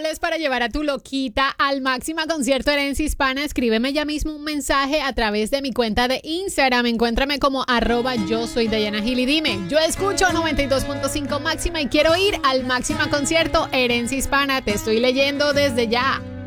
boletos para llevar a tu loquita al Máxima Concierto Herencia Hispana. Escríbeme ya mismo un mensaje a través de mi cuenta de Instagram. Encuéntrame como @yo soy Diana Gil y dime, yo escucho 92.5 Máxima y quiero ir al Máxima Concierto Herencia Hispana. Te estoy leyendo desde ya.